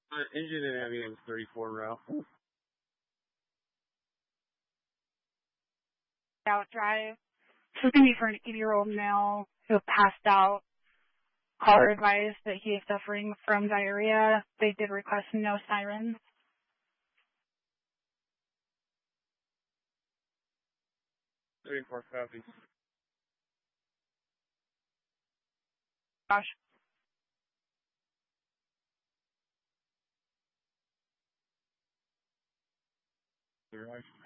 Engine and ambulance 34 route. Out drive. This is going to be for an 80-year-old male who passed out. Caller advised that he is suffering from diarrhea. They did request no sirens. Thirty-four copies. Gosh. Right.